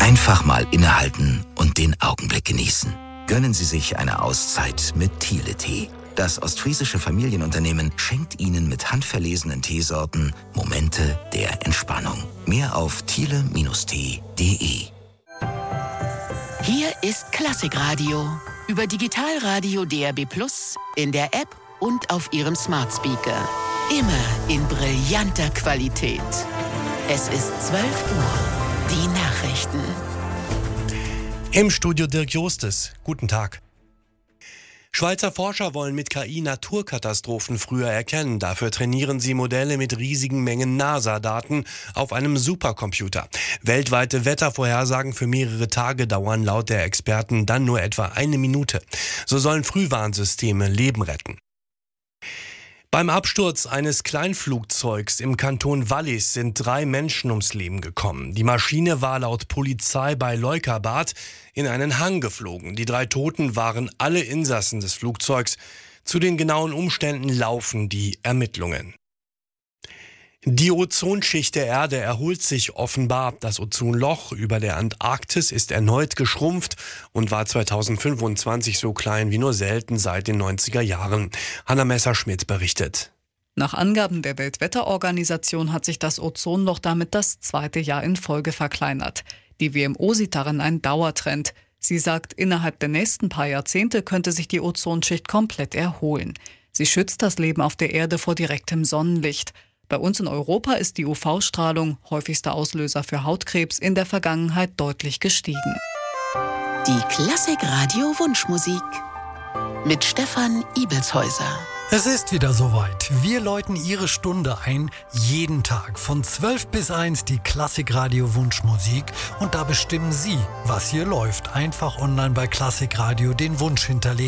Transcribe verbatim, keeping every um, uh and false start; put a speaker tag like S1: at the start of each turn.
S1: Einfach mal innehalten und den Augenblick genießen. Gönnen Sie sich eine Auszeit mit Thiele-Tee. Das ostfriesische Familienunternehmen schenkt Ihnen mit handverlesenen Teesorten Momente der Entspannung. Mehr auf thiele Bindestrich tee punkt de.
S2: Hier ist Klassikradio. Über Digitalradio D A B Plus, in der App und auf Ihrem Smart Speaker. Immer in brillanter Qualität. Es ist zwölf Uhr. Die Nachrichten.
S3: Im Studio Dirk Jostes. Guten Tag. Schweizer Forscher wollen mit K I Naturkatastrophen früher erkennen. Dafür trainieren sie Modelle mit riesigen Mengen NASA-Daten auf einem Supercomputer. Weltweite Wettervorhersagen für mehrere Tage dauern laut der Experten dann nur etwa eine Minute. So sollen Frühwarnsysteme Leben retten. Beim Absturz eines Kleinflugzeugs im Kanton Wallis sind drei Menschen ums Leben gekommen. Die Maschine war laut Polizei bei Leukabad in einen Hang geflogen. Die drei Toten waren alle Insassen des Flugzeugs. Zu den genauen Umständen laufen die Ermittlungen. Die Ozonschicht der Erde erholt sich offenbar. Das Ozonloch über der Antarktis ist erneut geschrumpft und war zweitausendfünfundzwanzig so klein wie nur selten seit den neunziger Jahren. Hanna Messerschmidt berichtet.
S4: Nach Angaben der Weltwetterorganisation hat sich das Ozonloch damit das zweite Jahr in Folge verkleinert. Die W M O sieht darin einen Dauertrend. Sie sagt, innerhalb der nächsten paar Jahrzehnte könnte sich die Ozonschicht komplett erholen. Sie schützt das Leben auf der Erde vor direktem Sonnenlicht. Bei uns in Europa ist die U V-Strahlung, häufigster Auslöser für Hautkrebs, in der Vergangenheit deutlich gestiegen.
S2: Die Klassikradio Wunschmusik mit Stefan Ibelshäuser.
S5: Es ist wieder soweit. Wir läuten Ihre Stunde ein, jeden Tag von zwölf bis eins die Klassikradio Wunschmusik. Und da bestimmen Sie, was hier läuft. Einfach online bei Klassikradio den Wunsch hinterlegen.